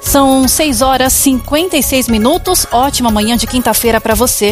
São 6h56. Ótima manhã de quinta-feira para você.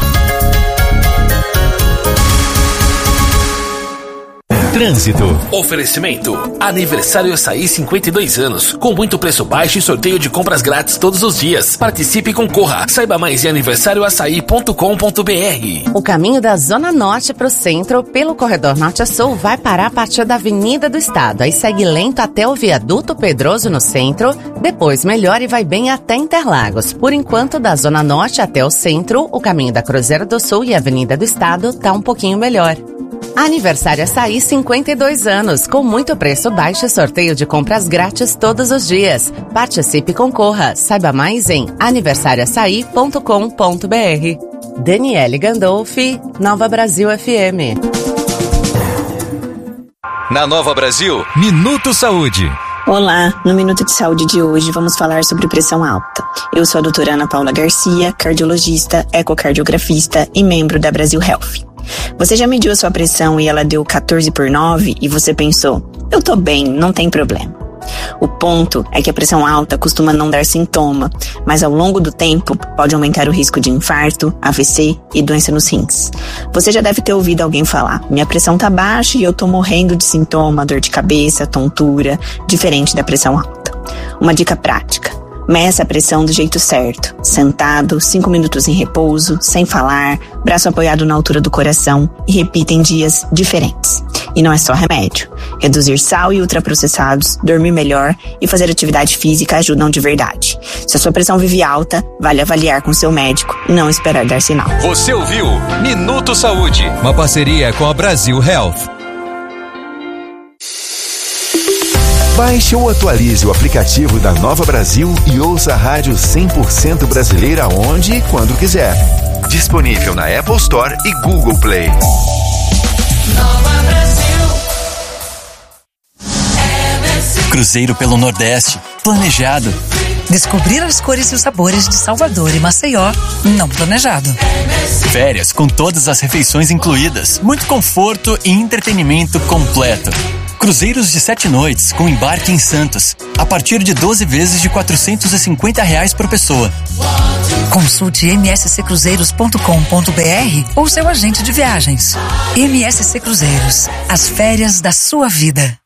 Trânsito. Oferecimento. Aniversário Açaí 52 anos. Com muito preço baixo e sorteio de compras grátis todos os dias. Participe e concorra. Saiba mais em aniversarioaçaí.com.br. O caminho da Zona Norte para o centro, pelo corredor Norte a Sul, vai parar a partir da Avenida do Estado. Aí segue lento até o Viaduto Pedroso no centro. Depois melhora e vai bem até Interlagos. Por enquanto, da Zona Norte até o centro, o caminho da Cruzeiro do Sul e Avenida do Estado tá um pouquinho melhor. Aniversário Açaí 52 anos, com muito preço baixo e sorteio de compras grátis todos os dias. Participe e concorra. Saiba mais em aniversarioaçaí.com.br. Daniele Gandolfi, Nova Brasil FM. Na Nova Brasil, Minuto Saúde. Olá, no Minuto de Saúde de hoje vamos falar sobre pressão alta. Eu sou a doutora Ana Paula Garcia, cardiologista, ecocardiografista e membro da Brasil Health. Você já mediu a sua pressão e ela deu 14/9 e você pensou, eu tô bem, não tem problema. O ponto é que a pressão alta costuma não dar sintoma, mas ao longo do tempo pode aumentar o risco de infarto, AVC e doença nos rins. Você já deve ter ouvido alguém falar, minha pressão tá baixa e eu tô morrendo de sintoma, dor de cabeça, tontura, diferente da pressão alta. Uma dica prática. Meça a pressão do jeito certo, sentado, 5 minutos em repouso, sem falar, braço apoiado na altura do coração e repita em dias diferentes. E não é só remédio. Reduzir sal e ultraprocessados, dormir melhor e fazer atividade física ajudam de verdade. Se a sua pressão vive alta, vale avaliar com seu médico e não esperar dar sinal. Você ouviu Minuto Saúde, uma parceria com a Brasil Health. Baixe ou atualize o aplicativo da Nova Brasil e ouça a rádio 100% brasileira onde e quando quiser. Disponível na Apple Store e Google Play. Nova Brasil. Cruzeiro pelo Nordeste. Planejado. Descobrir as cores e os sabores de Salvador e Maceió. Não planejado. Férias com todas as refeições incluídas. Muito conforto e entretenimento completo. Cruzeiros de 7 noites com embarque em Santos, a partir de 12 vezes de R$450 por pessoa. Consulte msccruzeiros.com.br ou seu agente de viagens. MSC Cruzeiros, as férias da sua vida.